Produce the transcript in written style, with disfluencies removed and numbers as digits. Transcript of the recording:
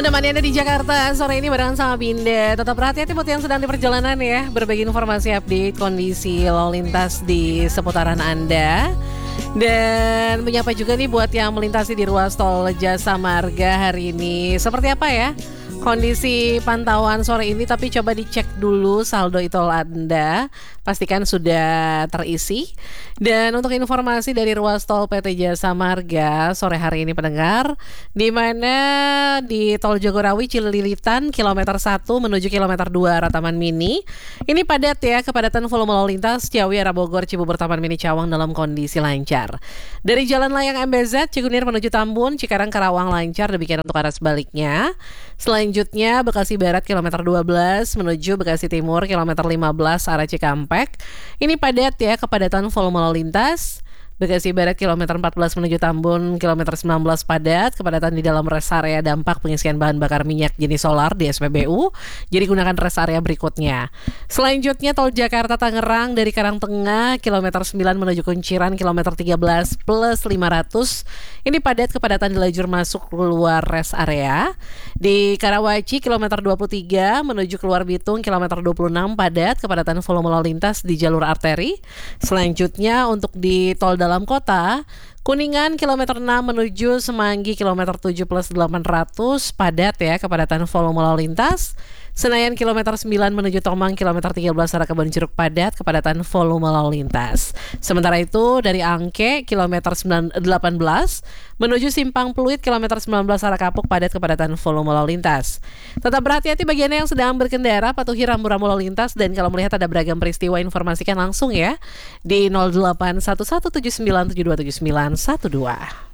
Menemani Anda di Jakarta sore ini barengan sama Binda. Tetap hati-hati buat yang sedang di perjalanan ya. Berbagi informasi update kondisi lalu lintas di seputaran Anda. Dan menyapa juga nih buat yang melintasi di ruas tol Jasa Marga hari ini. Seperti apa ya kondisi pantauan sore ini, tapi coba dicek dulu saldo e-tol Anda, pastikan sudah terisi. Dan untuk informasi dari ruas tol PT Jasa Marga sore hari ini pendengar, di mana di tol Jagorawi Cililitan kilometer 1 menuju kilometer 2 arah Taman Mini. Ini padat ya, kepadatan volume lalu lintas Ciawi arah Bogor Cibubur Taman Mini Cawang dalam kondisi lancar. Dari Jalan Layang MBZ Cikunir menuju Tambun Cikarang Karawang lancar, demikian untuk arah sebaliknya. Selanjutnya Bekasi Barat kilometer 12 menuju Bekasi Timur kilometer 15 arah Cikampek. Ini padat ya, kepadatan volume lalu lintas. Bekasi Barat kilometer 14 menuju Tambun kilometer 19 padat, kepadatan di dalam rest area dampak pengisian bahan bakar minyak jenis solar di SPBU. Jadi gunakan rest area berikutnya. Selanjutnya tol Jakarta Tangerang dari Karangtengah kilometer 9 menuju Kunciran kilometer 13 plus 500. Ini padat, kepadatan di lajur masuk keluar rest area. Di Karawaci kilometer 23 menuju keluar Bitung kilometer 26 padat, kepadatan volume lalu lintas di jalur arteri. Selanjutnya untuk di tol dalam kota, Kuningan kilometer 6 menuju Semanggi kilometer 7 plus 800 padat ya, kepadatan volume lalu lintas. Senayan kilometer 9 menuju Tomang kilometer 13 arah Kebonjeruk padat, kepadatan volume lalu lintas. Sementara itu dari Angke kilometer 18 menuju Simpang Pluit kilometer 19 arah Kapuk padat, kepadatan volume lalu lintas. Tetap berhati-hati bagi Anda yang sedang berkendara, patuhi rambu-rambu lalu lintas, dan kalau melihat ada beragam peristiwa informasikan langsung ya di 081179727912.